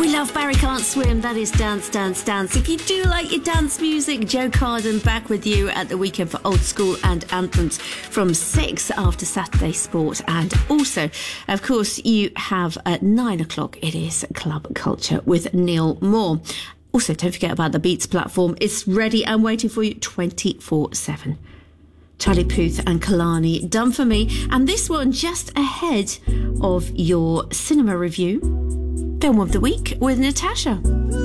love Barry Can't Swim. That is Dance, Dance, Dance. If you do like your dance music, Joe Carden back with you at the weekend for Old School and Anthems from 6 after Saturday Sport. And also, of course, you have at 9 o'clock, it is Club Culture with Neil Moore. Also, don't forget about the Beats platform. It's ready and waiting for you 24/7. Charlie Puth and Kalani, Done For Me. And this one just ahead of your cinema review. Film of the week with Natasha.